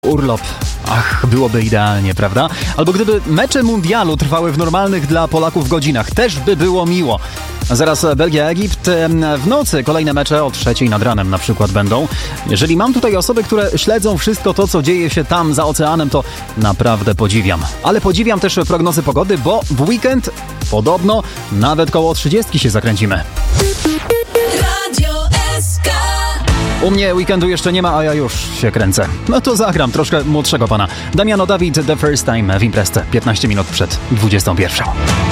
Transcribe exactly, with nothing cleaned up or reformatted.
urlop. Ach, byłoby idealnie, prawda? Albo gdyby mecze mundialu trwały w normalnych dla Polaków godzinach, też by było miło. Zaraz Belgia-Egipt. W nocy kolejne mecze o trzeciej nad ranem na przykład będą. Jeżeli mam tutaj osoby, które śledzą wszystko to, co dzieje się tam za oceanem, to naprawdę podziwiam. Ale podziwiam też prognozy pogody, bo w weekend podobno nawet koło trzydziestki się zakręcimy. U mnie weekendu jeszcze nie ma, a ja już się kręcę. No to zagram troszkę młodszego pana. Damiano David, The First Time w Imprezce. piętnaście minut przed dwudziestą pierwszą.